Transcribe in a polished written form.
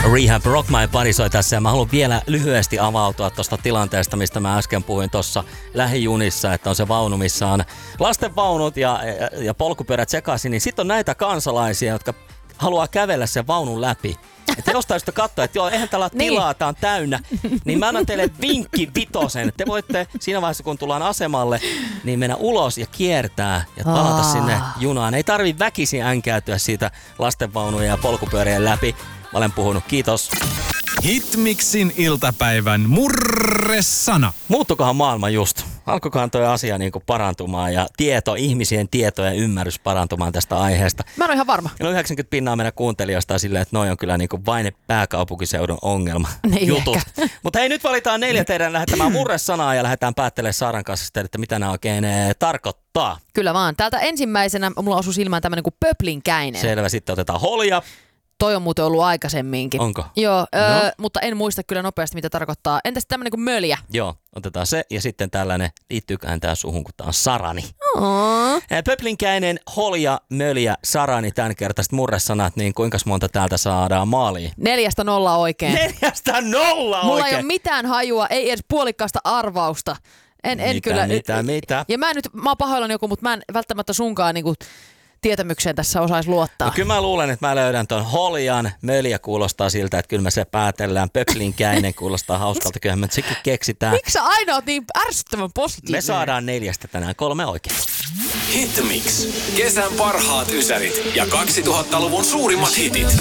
Rehab Rock My Body soi tässä ja mä haluan vielä lyhyesti avautua tuosta tilanteesta, mistä mä äsken puhuin tuossa lähijunissa, että on se vaunu, missä on lastenvaunut ja polkupyörät sekaisin, niin sitten on näitä kansalaisia, jotka haluaa kävellä sen vaunun läpi. Että jostain sitä katsoa, että joo, eihän täällä tilaa, tää on täynnä. Niin mä annan teille vinkki vitosen. Te voitte siinä vaiheessa, kun tullaan asemalle, niin mennä ulos ja kiertää ja palata sinne junaan. Ei tarvi väkisin änkäytyä siitä lastenvaunujen ja polkupyörien läpi. Mä olen puhunut. Kiitos. Hitmixin iltapäivän murresana. Muuttukohan maailma just? Alkoikohan toi asia niinku parantumaan ja ihmisien tieto ja ymmärrys parantumaan tästä aiheesta? Mä en ole ihan varma. Ja 90% meidän kuuntelijoista on silleen, että noi on kyllä niinku vain pääkaupunkiseudun ongelma jutut. Mutta hei, nyt valitaan 4 teidän lähettämään murresanaa ja lähdetään päättelemään Saaran kanssa sitten, että mitä nämä oikein tarkoittaa. Kyllä vaan. Täältä ensimmäisenä mulla osui silmään tämmönen kuin pöplinkäinen. Selvä, sitten otetaan holja. Toi on muuten ollut aikaisemminkin. Onko? Joo, mutta en muista kyllä nopeasti, mitä tarkoittaa. Entäs tämmönen kuin möljä? Joo, otetaan se. Ja sitten tällainen, liittyykään tää suhun, kun tää on sarani. Pöplinkäinen, holja, möljä, sarani, tämän kertaiset murresanat, niin kuinka monta täältä saadaan maaliin? 4-0 oikein. 4-0 oikein? Mulla ei ole mitään hajua, ei edes puolikkaasta arvausta. En kyllä. Mitä? Ja mä oon pahoillani joku, mutta mä en välttämättä sunkaan niinku tietämykseen tässä osaisi luottaa. No, kyllä mä luulen, että mä löydän ton holjan. Möljä kuulostaa siltä, että kyllä me se päätellään. Pöplinkäinen kuulostaa hauskalta. Kyllähän me sekin keksitään. Miksi sä aina oot niin ärsyttävän positiivinen? Me saadaan 4 tänään 3 oikein. Hitmix. Kesän parhaat ysärit ja 2000-luvun suurimmat hitit.